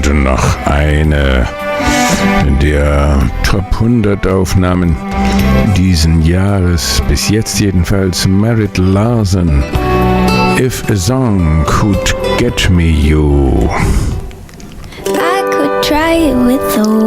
Und noch eine der Top 100 Aufnahmen diesen Jahres, bis jetzt jedenfalls, Merritt Larson, If a Song Could Get Me You. I could try it with the